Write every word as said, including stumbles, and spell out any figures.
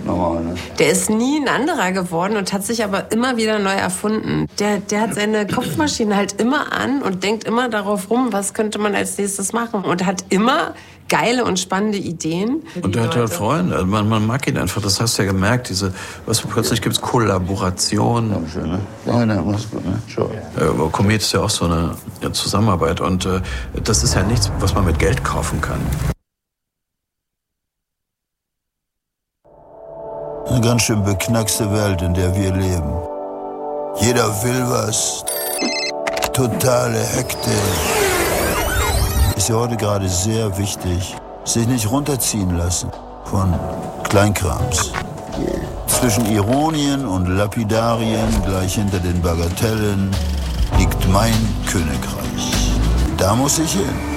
normal, ne? Der ist nie ein anderer geworden und hat sich aber immer wieder neu erfunden. Der, der hat seine Kopfmaschine halt immer an und denkt immer darauf rum, was könnte man als nächstes machen. Und hat immer geile und spannende Ideen. Und der hat halt Freunde. Also man, man mag ihn einfach, das hast du ja gemerkt. Diese, was, plötzlich gibt es Kollaboration. Dankeschön, ne? Ja, ne, mach's gut, ne? Ciao. Äh, Komet ist ja auch so eine ja, Zusammenarbeit. Und äh, das ist ja nichts, was man mit Geld kaufen kann. Eine ganz schön beknackste Welt, in der wir leben. Jeder will was. Totale Hektik. Ist ja heute gerade sehr wichtig, sich nicht runterziehen lassen von Kleinkrams. Zwischen Ironien und Lapidarien, gleich hinter den Bagatellen, liegt mein Königreich. Da muss ich hin.